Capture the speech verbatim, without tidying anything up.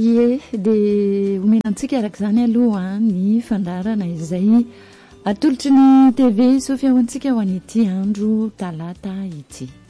Ie dia omenantsika araka izany aloha ny fandarana izay atolotry ny T V Sofia ho antsika ho an'ity andro talata ity.